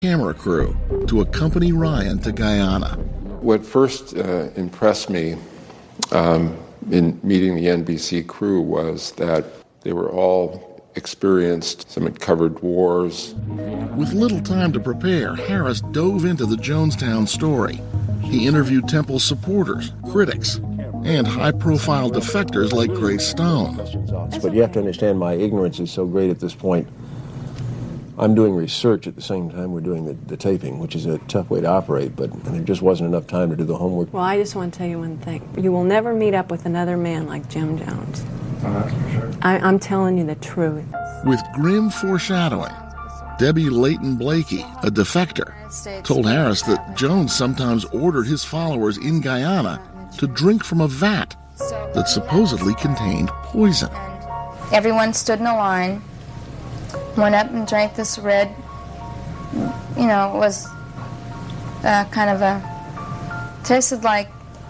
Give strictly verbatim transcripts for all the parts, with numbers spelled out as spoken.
camera crew to accompany Ryan to Guyana. What first uh, impressed me um, in meeting the N B C crew was that they were all experienced. Some had covered wars. With little time to prepare, Harris dove into the Jonestown story. He interviewed Temple's supporters, critics, and high-profile defectors like Grace Stone. But you have to understand, my ignorance is so great at this point. I'm doing research at the same time we're doing the, the taping, which is a tough way to operate, but there just wasn't enough time to do the homework. Well, I just want to tell you one thing. You will never meet up with another man like Jim Jones. Oh, that's for sure. I, I'm telling you the truth. With grim foreshadowing, Debbie Layton Blakey, a defector, told Harris that Jones sometimes ordered his followers in Guyana to drink from a vat that supposedly contained poison. Everyone stood in a line, went up and drank this red, you know, it was uh, kind of a, tasted like,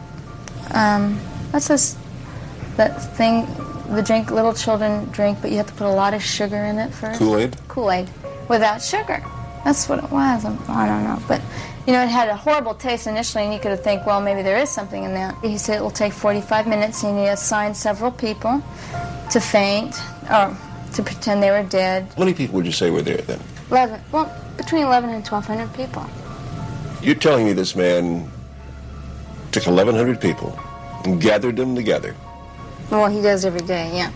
um, what's this, that thing, the drink little children drink, but you have to put a lot of sugar in it first? Kool-Aid? Kool-Aid, without sugar. That's what it was. I don't know, but you know, it had a horrible taste initially, and you could think, well, maybe there is something in that. He said it will take forty-five minutes, and he assigned several people to faint or to pretend they were dead. How many people would you say were there then? Eleven. Well, between eleven and twelve hundred people. You're telling me this man took eleven hundred people and gathered them together. Well, he does every day, yeah.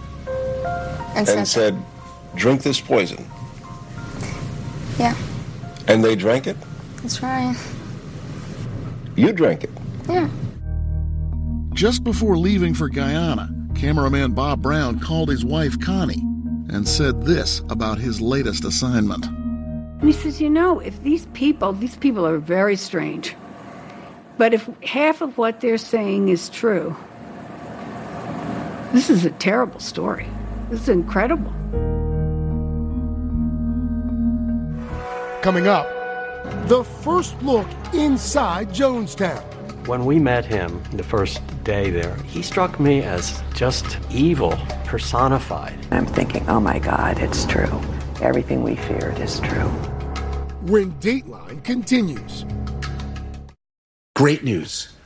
And, and said, drink this poison. Yeah. And they drank it? That's right. You drank it? Yeah. Just before leaving for Guyana, cameraman Bob Brown called his wife Connie and said this about his latest assignment. He says, you know, if these people, these people are very strange, but if half of what they're saying is true, this is a terrible story. This is incredible. Coming up, the first look inside Jonestown. When we met him the first day there, he struck me as just evil personified. I'm thinking, oh my God, it's true. Everything we feared is true. When Dateline continues. Great news.